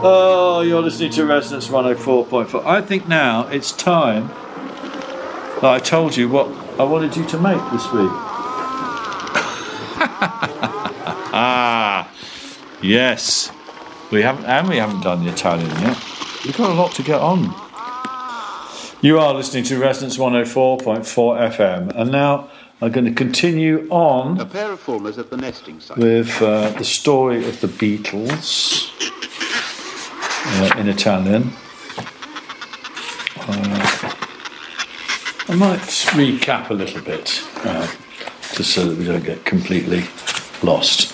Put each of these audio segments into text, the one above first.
Oh, you're listening to Resonance 104.4. I think now it's time that I told you what I wanted you to make this week. Yes. We haven't done the Italian yet. We've got a lot to get on. You are listening to Resonance 104.4 FM, and now I'm going to continue on a pair of formers at the nesting site with the story of the Beatles in Italian. I might recap a little bit, just so that we don't get completely lost.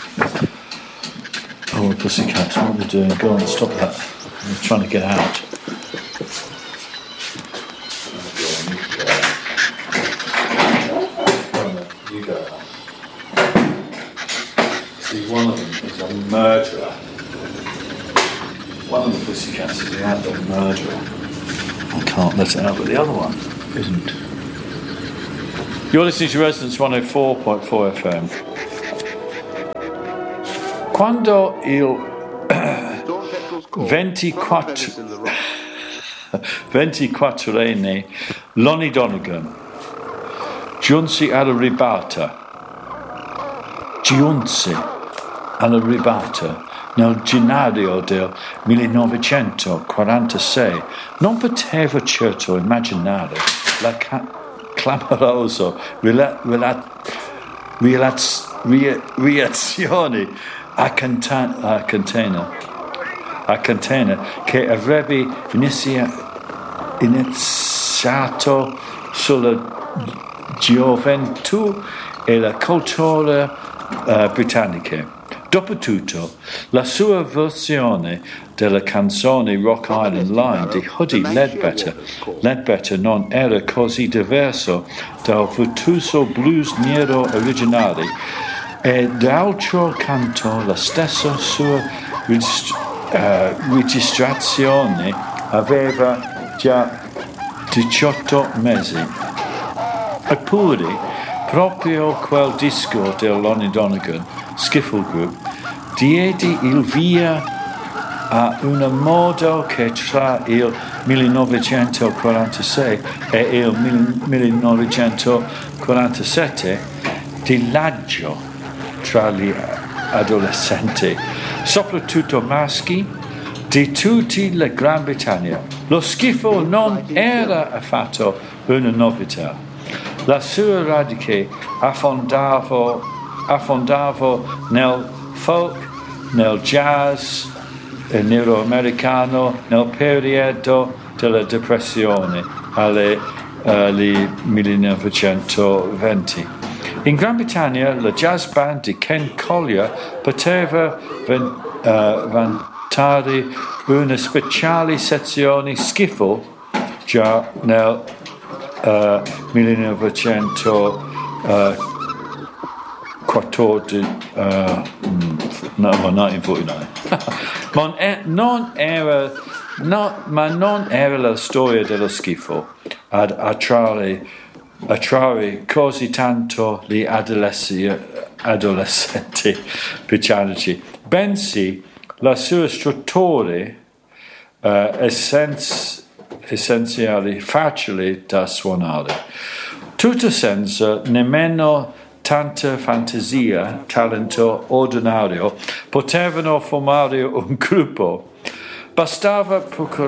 Oh, pussycats, what are they doing? Go on, stop that. I'm trying to get out. You go out. See, one of them is a murderer. One of the pussycats is an adult murderer. I can't let it out, but the other one isn't. You're listening to Resonance 104.4 FM. Quando il 24enne Lonnie Donegan giunse alla ribalta nel gennaio del 1946, non poteva certo immaginare la clamorosa reazione a catena che avrebbe iniziato sulla gioventù e la cultura britannica. Dopotutto, la sua versione della canzone Rock Island Line di Huddie Ledbetter non era così diverso dal virtuoso blues nero originale, e d'altro canto la stessa sua registrazione aveva già 18 mesi. Eppure, proprio quel disco del Lonnie Donegan Skiffle Group diede il via a un modo che tra il 1946 e il 1947 di lagio tra gli adolescenti, soprattutto maschi, di tutta la Gran Bretagna. Lo skiffle non era affatto una novità. La sua radice affondava nel folk, nel jazz nero-americano, nel periodo della depressione agli 1920. In Gran Bretagna la jazz band di Ken Collier poteva vantare una speciale sezione skiffle già nel 1949. Ma non era la storia dello schifo ad attrarre così tanto gli adolescenti britannici, bensì la sua struttura essenziale, facile da suonare, tutta senza nemmeno tanta fantasia, talento ordinario, potevano formare un gruppo. Bastava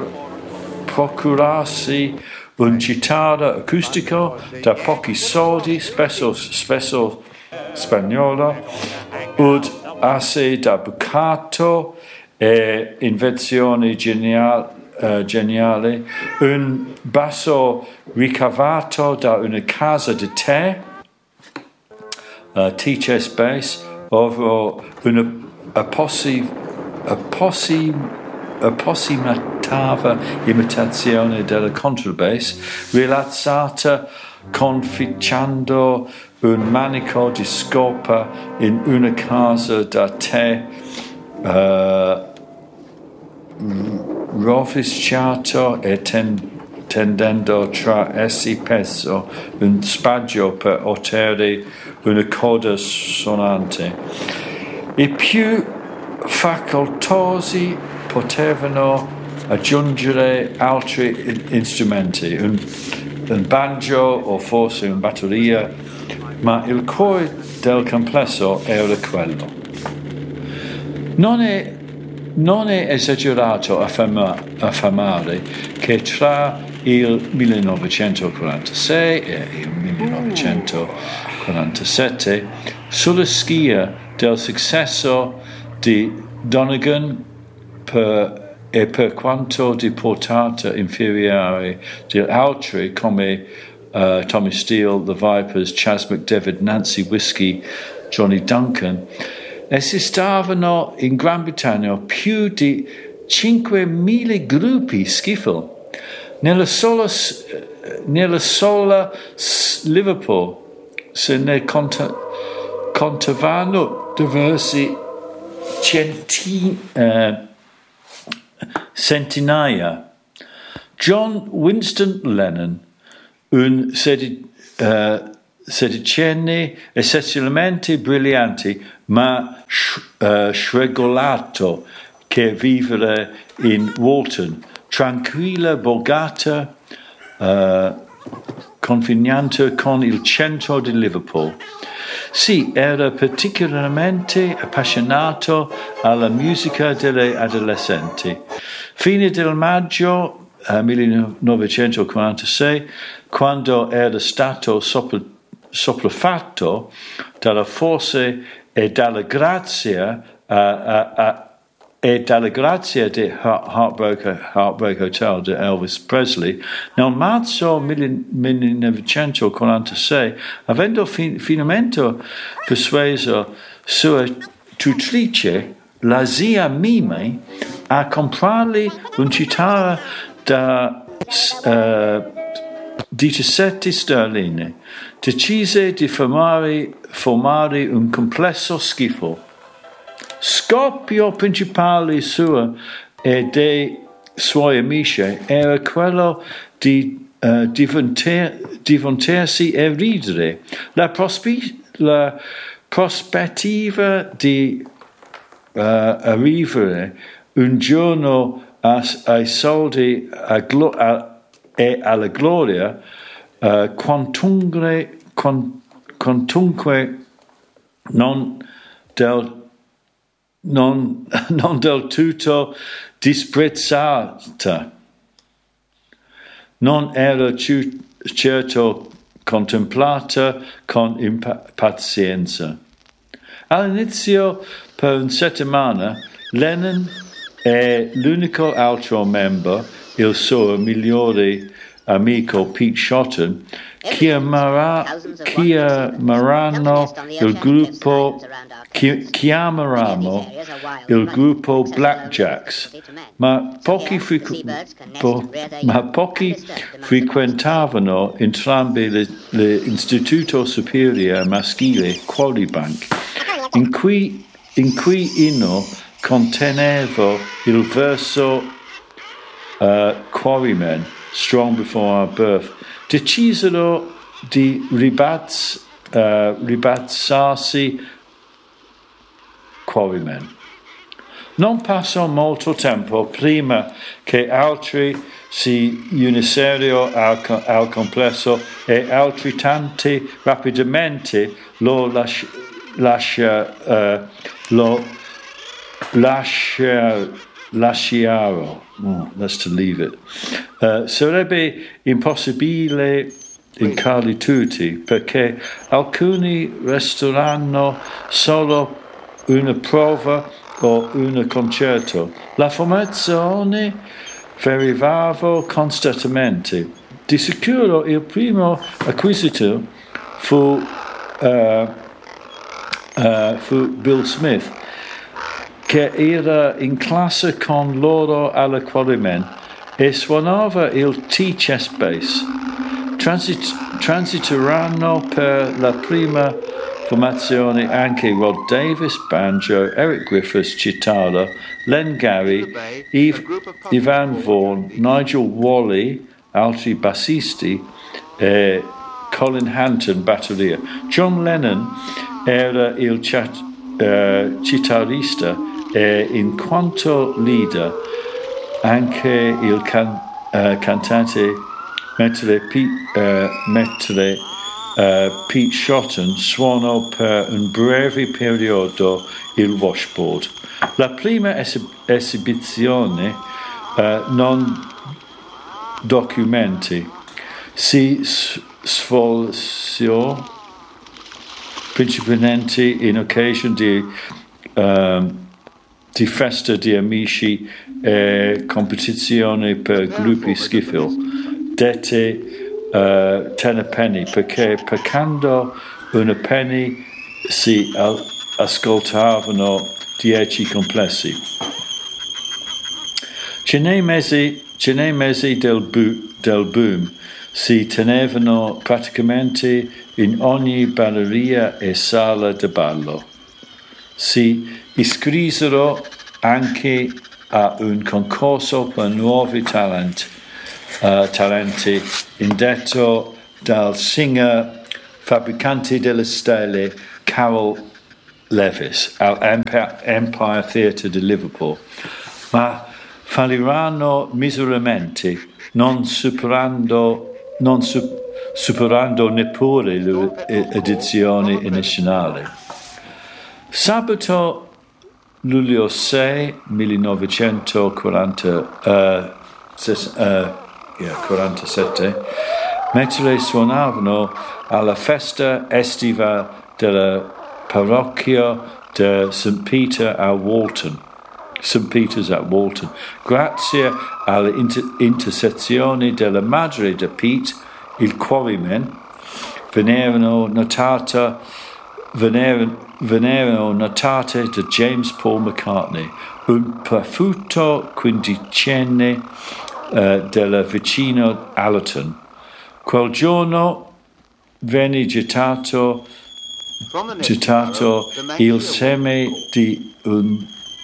procurarsi un chitarra acustico da pochi soldi, spesso spagnola, ud asse da bucato e invenzione geniale, un basso ricavato da una casa di tè, Teacher's Bass, ovvero una approssimativa imitazione della contrabbass, rilassata conficciando un manico di scopa in una casa da tè, rovesciato e tendendo tra essi peso un spazio per ottenere una coda sonante. I più facoltosi potevano aggiungere altri strumenti, un banjo o forse una batteria, ma il cuore del complesso era quello. Non è esagerato affermare che tra il 1946 e il 1947, sulla scia del successo di Donegan e per quanto di portata inferiore di altri come Tommy Steele, The Vipers, Chas McDavid, Nancy Whiskey, Johnny Duncan, esistevano in Gran Bretagna più di 5.000 gruppi skiffle. Nella sola Liverpool se ne contavano diversi centinaia. John Winston Lennon, un sedicenne eccessivamente brillante ma sregolato che viveva in Walton, tranquilla borgata confinante con il centro di Liverpool. Sì, era particolarmente appassionato alla musica delle adolescenti. Fine del maggio 1946, quando era stato sopraffatto dalla forza e dalla grazia di Heartbreak Hotel di Elvis Presley, nel marzo 1946, avendo finalmente persuaso sua tutrice, la zia Mimi, a comprargli un chitarra da 17 sterline, decise di formare un complesso schifo. Scoppio principale suo e dei suoi amici era quello di divertirsi e ridere. La prospettiva di arrivare un giorno ai soldi e alla gloria, quantunque non del tutto disprezzata, non era certo contemplata con impazienza. All'inizio, per una settimana, Lennon e l'unico altro membro, il suo migliore amico Pete Shotton, chiameranno il gruppo Blackjacks, ma pochi frequentavano entrambi l'istituto superiore maschile Quarrybank, in cui inno conteneva il verso Quarrymen, Strong Before Our Birth. Decisero di ribazzarsi Quarrymen. Non passò molto tempo prima che altri si unissero al complesso e altrettanti rapidamente lo lasciarono. That's to leave it. Sarebbe impossibile indicarli tutti, perché alcuni resteranno solo una prova o un concerto. La formazione variava costantemente. Di sicuro il primo acquisito fu Bill Smith, che era in classe con loro alla Quarrymen e suonava il chess bass. Transiteranno per la prima formazione anche Rod Davis, banjo, Eric Griffiths, chitarra, Len Gary, Ivan Vaughan, Nigel Wally, altri bassisti, e Colin Hanton, batteria. John Lennon era il chitarrista e in quanto leader anche il cantante Pete Shotton suonò per un breve periodo il washboard. La prima esibizione non documenti si svolse principalmente in occasione di festa di amici e competizioni per gruppi skiffle, dette tenner penny, perché quando una penny si ascoltavano 10 complessi. Ce nei mesi del boom si tenevano praticamente in ogni balleria e sala di ballo. Si iscrissero anche a un concorso per nuovi talenti indetto dal singer fabbricante delle stelle Carol Levis all'Empire Theatre di Liverpool, ma falliranno miseramente, non superando neppure l'edizione iniziale. Sabato luglio 6 1947, mentre suonavano alla festa estiva della parrocchia di St. Peter's at Walton, grazie alle intercessioni della madre di Pete, il Quarrymen, venivano notate da James Paul McCartney, un perfutto quindicenne del vicino Allerton. Quel giorno venne gettato il seme di un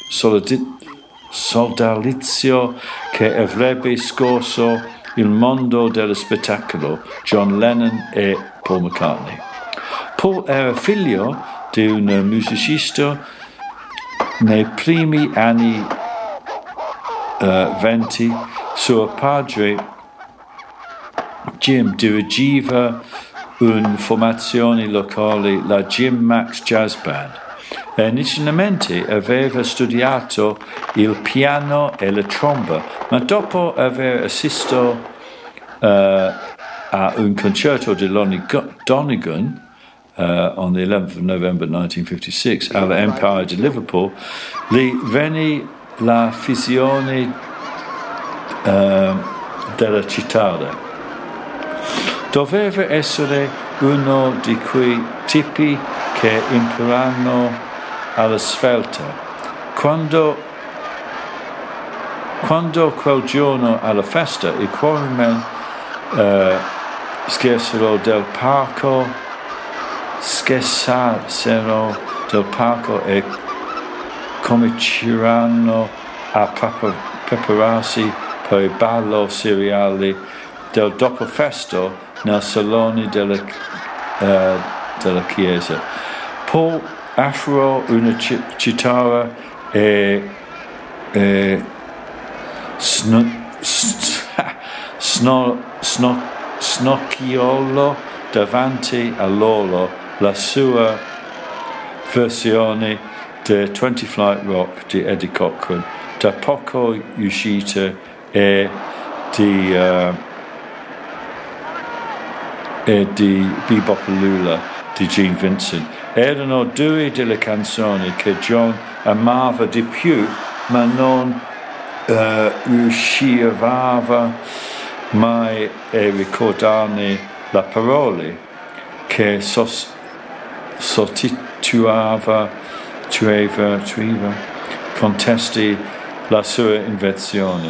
sodalizio che avrebbe scosso il mondo dello spettacolo, John Lennon e Paul McCartney. Paul era figlio di un musicista. Nei primi anni 20 suo padre Jim dirigiva una formazione locale, la Jim Max Jazz Band. Inizialmente aveva studiato il piano e la tromba, ma dopo aver assistito a un concerto di Lonnie Donegan on the 11th of November 1956 all'Empire di Liverpool, gli venne la visione della città. Doveva essere uno di quei tipi che imparano alla svelta. Quando quel giorno alla festa i Quarrymen scherzarono del palco e cominciarono a prepararsi per il ballo seriale del dopofesta nel salone della chiesa. Paul afferrò una chitarra e snocchiolò davanti a loro la sua versione di 20 Flight Rock di Eddie Cochran, da poco uscita, e di Bebop-A-Lula di Gene Vincent. Erano due delle canzoni che John amava di più, ma non riusciva mai a ricordarne le parole, che sostituiva contesti la sua invenzione.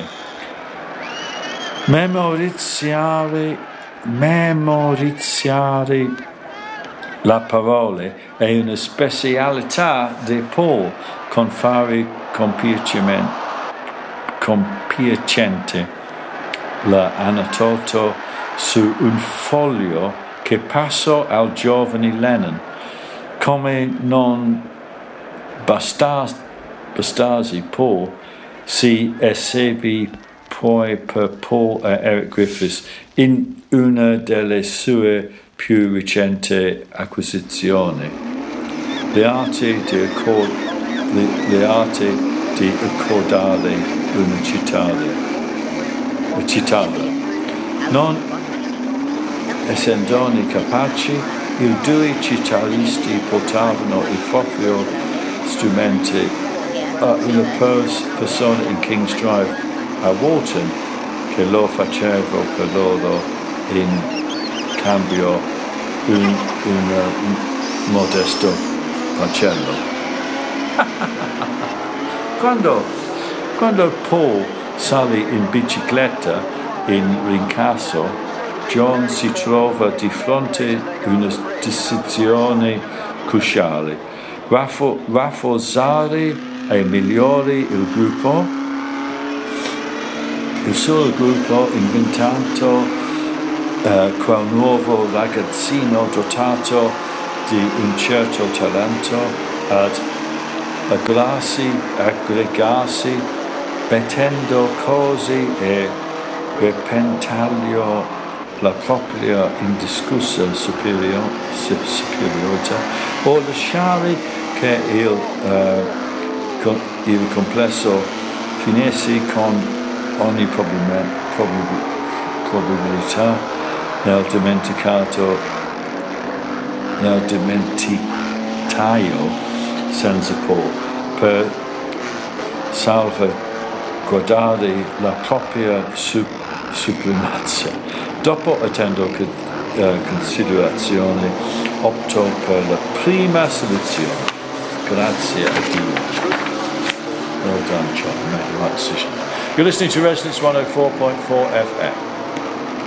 Memorizzare le parole è una specialità di Paul, con fare compiacente. L'ha annotato su un foglio che passò al giovane Lennon. Come non bastasse Bastasi Paul si esebi poi per Paul e Eric Griffiths in una delle sue più recenti acquisizioni, le arti di accordare una città. Non essendone capaci, i due chitarristi portavano il proprio strumenti a una persona in King's Drive a Walton che lo faceva per loro in cambio un modesto macello. Quando Paul salì in bicicletta in rincaszo, John si trova di fronte a una decisione cruciale: rafforzare e migliorare il gruppo, il suo gruppo inventato quel nuovo ragazzino dotato di un certo talento ad aggregarsi, mettendo cose e repentaglio la propria indiscussa superiorità, o lasciare che il complesso finisse con ogni probabilità nel dimenticaio senza Paul, per salvaguardare la propria supremazia. Dopo attendo considerazione, optò per la prima soluzione. Grazie a Dio. Well done, John. You made the right decision. You're listening to Resonance 104.4 FM.